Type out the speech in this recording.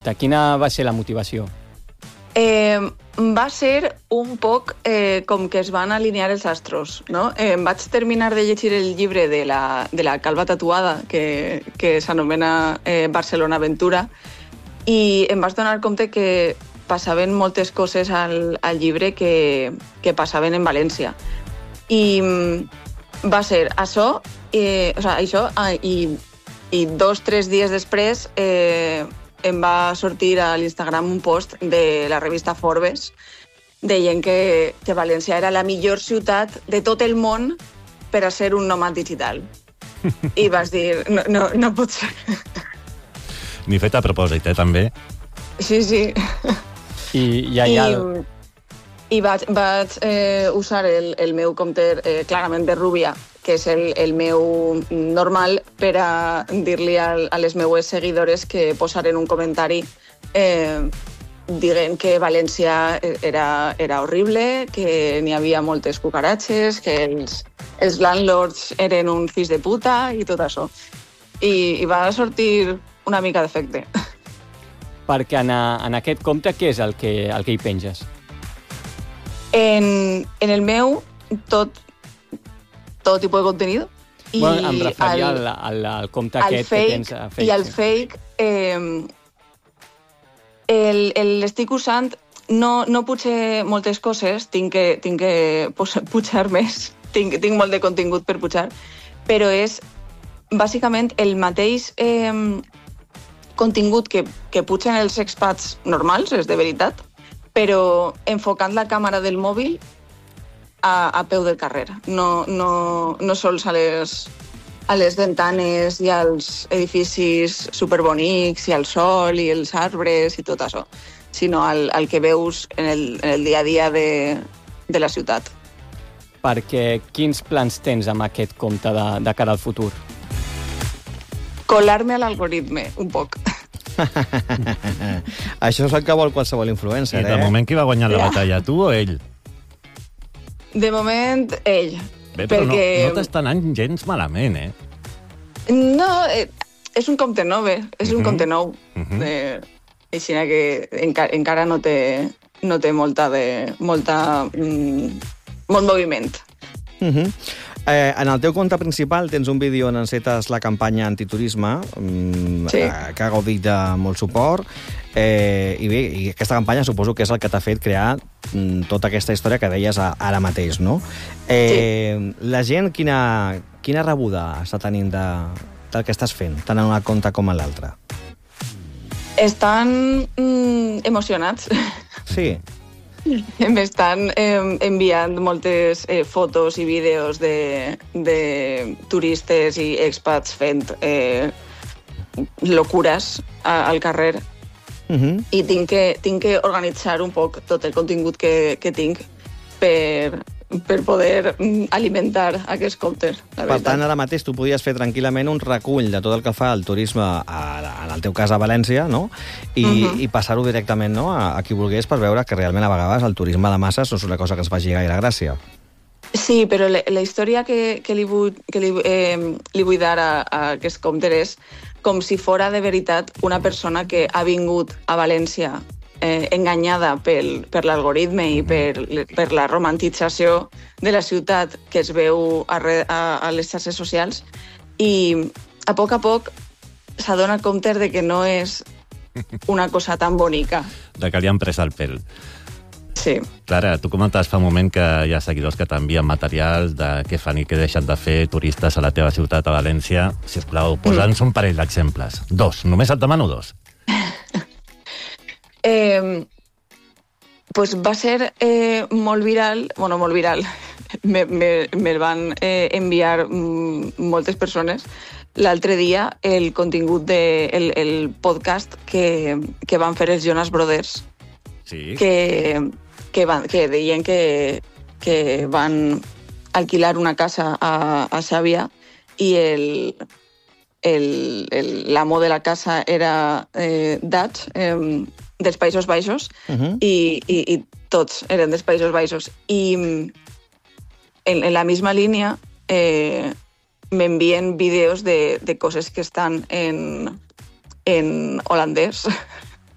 projecte? Quina va ser la motivació? Va ser un poc com que es van alinear els astros, no? Vaig terminar de llegir el llibre de la calva tatuada, que s'anomena Barcelona Aventura, i em vaig donar compte que passaven moltes coses al llibre que passaven en València. I va ser això, i 2 o 3 dies després em va sortir a l'Instagram un post de la revista Forbes deien que València era la millor ciutat de tot el món per a ser un nòmad digital. I vas dir, no pot ser. Ni fet a propòsit, també. Sí. I vaig usar el meu compte clarament de Rúbia, que és el meu normal, per a dir-li a les meues seguidores que posaren un comentari dient que València era horrible, que n'hi havia moltes cucaratxes, que els landlords eren un fills de puta i tot això. I va sortir una mica d'efecte. Perquè en aquest compte, què és el que hi penges? En el meu, tot tipus de contenido. Bueno, em referia al compte aquest que tens a Facebook. I al fake, l'estic usant, no pujar moltes coses, tinc que pujar més, tinc molt de contingut per pujar, però és bàsicament el mateix contingut que pugen els expats normals, és de veritat, però enfocant la càmera del mòbil a peu del carrer. No sols a les ventanes i als edificis superbonics i al sol i els arbres i tot això, sinó al que veus en el dia a dia de la ciutat. Perquè quins plans tens amb aquest compte de cara al futur? Colar-me a l'algoritme, un poc. Això és el que vol qualsevol influencer, I de moment qui va guanyar la batalla, tu o ell? De moment, ell. Bé, però no t'està anant gens malament, No, és un compte nou, és un compte nou. Així que encara no té molt moviment. En el teu compte principal tens un vídeo on encetes la campanya antiturisme, que ha gaudit de molt suport, i bé, i aquesta campanya suposo que és el que t'ha fet crear tota aquesta història que deies ara mateix, no? La gent, quina rebuda està tenint del que estàs fent, tant en un compte com en l'altre? Estan emocionats. Sí. M'estan enviant moltes fotos i vídeos de turistes i expats fent locures al carrer. I tinc que organitzar un poc tot el contingut que tinc per poder alimentar aquests comptes. Per tant, ara mateix tu podies fer tranquil·lament un recull de tot el que fa el turisme, en el teu cas a València, no? I passar-ho directament a qui volgués per veure que realment a vegades el turisme de masses no és una cosa que es faci gaire gràcia. Sí, però la història que li vull dar a aquest compte és com si fora de veritat una persona que ha vingut a València enganyada per l'algoritme i per la romantització de la ciutat que es veu a les xarxes socials, i a poc s'adona compte de que no és una cosa tan bonica. De que li han pres el pèl. Sí. Clara, tu comentaves fa un moment que hi ha seguidors que t'envien materials de què fan i què deixen de fer turistes a la teva ciutat, a València. Sisplau, posa'ns un parell d'exemples. 2, només et demano 2. Pues va ser molt viral, me van enviar moltes persones l'altre dia el contingut del podcast que van fer els Jonas Brothers, que deien que van alquilar una casa a Xàbia i l'amo de la casa era Dutch, dels Països Baixos, i tots eren dels Països Baixos. I en la misma línia m'envien vídeos de coses que estan en holandès,